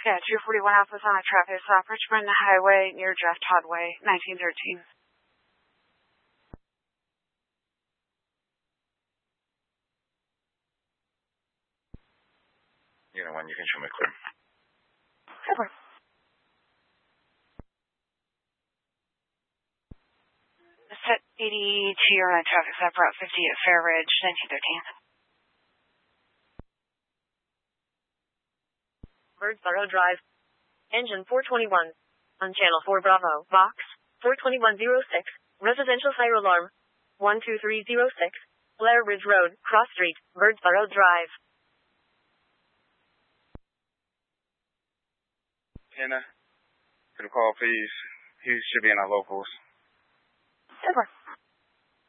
Yeah, 241 Alpha Sonic traffic stop, Richmond Highway near Jeff Todd Way, 1913. Unit 1, you can show me clear. Super. Set 80 to your traffic stop, Route 50 at Fair Ridge, 1913. Birdsboro Drive. Engine 421. On Channel 4 Bravo. Box 42106. Residential fire alarm. 12306. Blair Ridge Road, Cross Street, Birdsboro Drive. Kenna, to the call, please. He should be in our locals. Super.